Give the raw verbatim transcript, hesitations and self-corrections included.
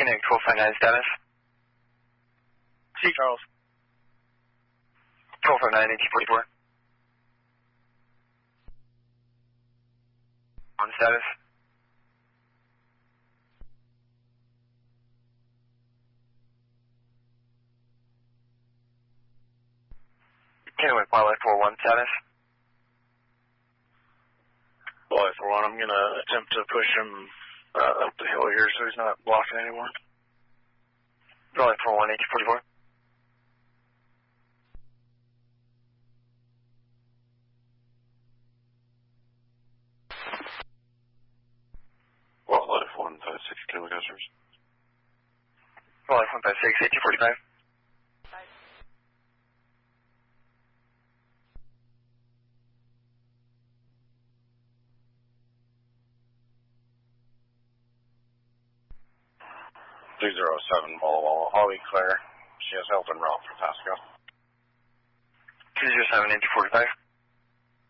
Connect twelve five nine status. C. Charles. twelve five nine, eighteen forty-four. On status. Kennewick Wildlife four one status. Wildlife four one, I'm going to attempt to push him uh, up the hill here so he's not blocking anymore. Wildlife four one, eighteen forty-four. Wildlife one five six, Kennewick Oscars. Wildlife one five six, eighteen forty-five. two zero seven, Walla Walla, Holly Claire. She has help en route for Pasco. two zero seven, eighteen forty-five.